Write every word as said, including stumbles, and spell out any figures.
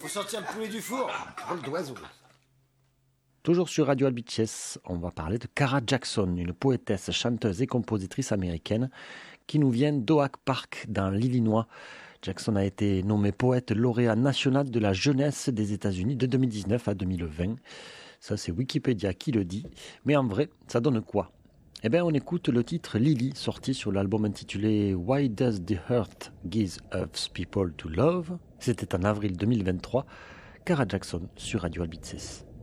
Faut sortir le poulet du four. Vol d'oiseau. Toujours sur Radio Albiches, on va parler de Cara Jackson, une poétesse, chanteuse et compositrice américaine qui nous vient d'Oak Park dans l'Illinois. Jackson a été nommée poète lauréat national de la jeunesse des États-Unis de deux mille dix-neuf à deux mille vingt. Ça, c'est Wikipédia qui le dit. Mais en vrai, ça donne quoi ? Eh bien, on écoute le titre Lily, sorti sur l'album intitulé Why Does the Earth Give Us People to Love ? C'était en avril deux mille vingt-trois. Cara Jackson sur Radio Albices.